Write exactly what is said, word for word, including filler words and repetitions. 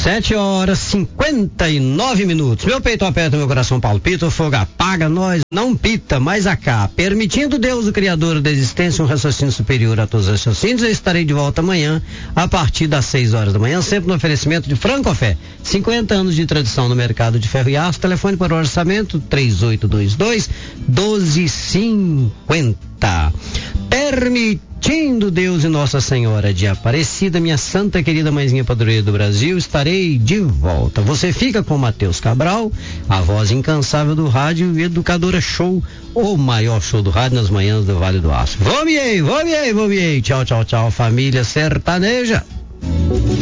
Sete horas cinquenta e nove minutos. Meu peito aperta, meu coração palpita, o fogo apaga, nós não pita, mas acá. Permitindo Deus, o Criador da existência, um raciocínio superior a todos os raciocínios, eu estarei de volta amanhã, a partir das seis horas da manhã, sempre no oferecimento de Francofé. cinquenta anos de tradição no mercado de ferro e aço. Telefone para o orçamento três oito dois dois, doze cinquenta. Permitindo Deus e Nossa Senhora de Aparecida, minha santa querida mãezinha padroeira do Brasil, estarei de volta. Você fica com Matheus Cabral, a voz incansável do rádio e Educadora Show, o maior show do rádio nas manhãs do Vale do Aço. Vomiei, vomiei, vomiei. Tchau, tchau, tchau, família sertaneja.